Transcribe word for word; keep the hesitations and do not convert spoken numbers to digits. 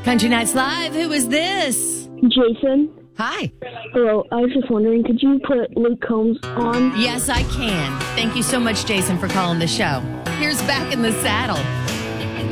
Country Nights Live, who is this? Jason. Hi. Hello, I was just wondering, could you put Luke Combs on? Yes, I can. Thank you so much, Jason, for calling the show. Here's Back in the Saddle.